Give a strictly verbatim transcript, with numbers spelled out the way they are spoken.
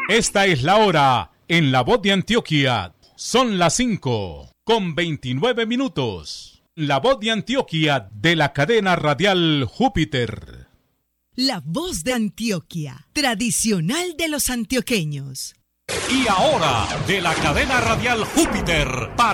Esta es la hora en La Voz de Antioquia. Son las cinco con veintinueve minutos. La Voz de Antioquia de la cadena radial Júpiter. La Voz de Antioquia, tradicional de los antioqueños. Y ahora, de la cadena radial Júpiter, para